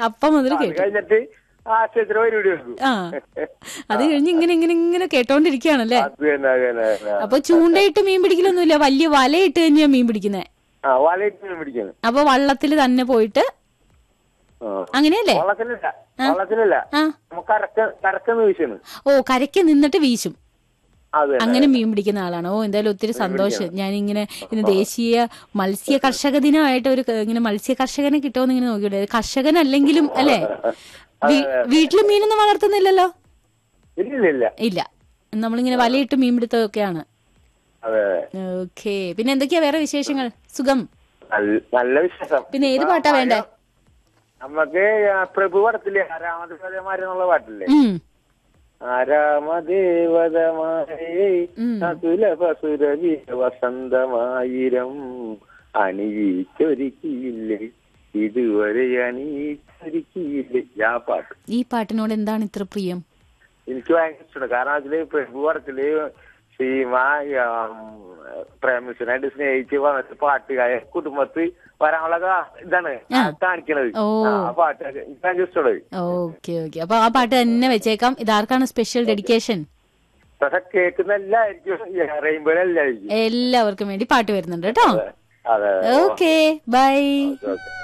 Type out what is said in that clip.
അപ്പം മുതൽ അത് കേട്ടു. കഴിഞ്ഞിട്ട് ആശുപത്രി പരിപാടി വെക്കും. ആ അത് കഴിഞ്ഞ് ഇങ്ങനെ ഇങ്ങനെ ഇങ്ങനെ കേട്ടോണ്ടിരിക്കുകയാണല്ലേ. അത് തന്നെ അത് തന്നെ അപ്പൊ ചൂണ്ടയിട്ട് മീൻ പിടിക്കലൊന്നുമില്ല, വലിയ വലയിട്ട് തന്നെയാ മീൻ പിടിക്കുന്നേ. വലയിട്ട് മീൻ പിടിക്കുന്നത്. അപ്പൊ വള്ളത്തിൽ തന്നെ പോയിട്ട് അങ്ങനെയല്ലേ? വള്ളത്തിലല്ല കരക്കെന്ന് വീശാണ്. ഓ, കരയ്ക്ക് നിന്നിട്ട് വീശും, അത് അങ്ങനെ മീൻ പിടിക്കുന്ന ആളാണ്. ഓ, എന്തായാലും ഒത്തിരി സന്തോഷം. ഞാനിങ്ങനെ ഇന്ന് ദേശീയ മത്സ്യ കർഷക ദിനമായിട്ട് ഒരു ഇങ്ങനെ മത്സ്യ കർഷകനെ കിട്ടുമെന്ന് ഇങ്ങനെ നോക്കിയിട്ട്, കർഷകനല്ലെങ്കിലും അല്ലേ, വീട്ടില് മീനൊന്നും വളർത്തുന്നില്ലല്ലോ? ഇല്ല, നമ്മളിങ്ങനെ വലയിട്ട് മീൻ പിടുത്തമൊക്കെയാണ്. ഓക്കെ, പിന്നെ എന്തൊക്കെയാ വേറെ വിശേഷങ്ങൾ? സുഖം, നല്ല വിശേഷം. പിന്നെ ഏത് പാട്ടാ വേണ്ടേ? നമ്മക്ക് പ്രഭു പടത്തില്ലേ ആരാമദേവതമാരെന്നുള്ള പാട്ടില്ലേ, ആരാമദേവതമാരേ വസന്തമായിരം അണിയിച്ചൊരുക്കിയില്ലേ ഇതുവരെ അണിയിച്ചൊരുക്കിയില്ലേ, ആ പാട്ട്. ഈ പാട്ടിനോട് എന്താണ് ഇത്ര പ്രിയം? എനിക്ക് ഭയങ്കര ഇഷ്ടമാണ്. കാരണം അതില് പ്രഭു പടത്തില് സീമ പ്രേമിച്ചനായിട്ട് സ്നേഹിച്ച് വന്നിട്ട് പാട്ടുകായ കുടുംബത്ത് വരാനുള്ള ഇതാണ് കാണിക്കണത്. ആ പാട്ട് എനിക്ക് ഭയങ്കര ഇഷ്ടമുള്ളത്. ഓക്കെ ഓക്കെ, അപ്പൊ ആ പാട്ട് തന്നെ വെച്ചേക്കാം. ഇതാർക്കാണ് സ്പെഷ്യൽ ഡെഡിക്കേഷൻ? പക്ഷെ കേൾക്കുന്ന എല്ലായിരിക്കും, റെയിൻബോ എല്ലാവർക്കും, എല്ലാവർക്കും വേണ്ടി പാട്ട് വരുന്നുണ്ട് കേട്ടോ. അതെ, ഓക്കെ, ബൈ. ഓക്കെ.